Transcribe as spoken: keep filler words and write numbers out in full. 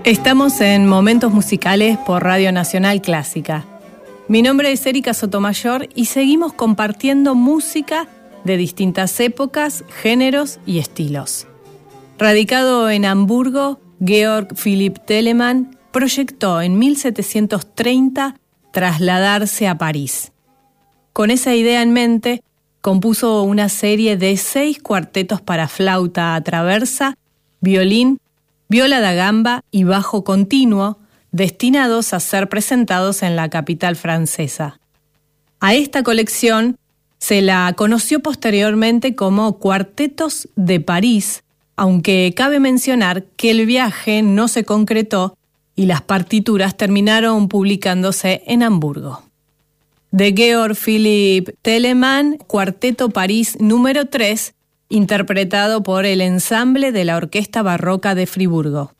Estamos en Momentos Musicales por Radio Nacional Clásica. Mi nombre es Erika Sotomayor y seguimos compartiendo música de distintas épocas, géneros y estilos. Radicado en Hamburgo, Georg Philipp Telemann proyectó en mil setecientos treinta trasladarse a París. Con esa idea en mente, compuso una serie de seis cuartetos para flauta a traversa, violín, viola da gamba y bajo continuo, destinados a ser presentados en la capital francesa. A esta colección se la conoció posteriormente como Cuartetos de París, aunque cabe mencionar que el viaje no se concretó y las partituras terminaron publicándose en Hamburgo. De Georg Philipp Telemann, Cuarteto París número tres, interpretado por el ensamble de la Orquesta Barroca de Friburgo.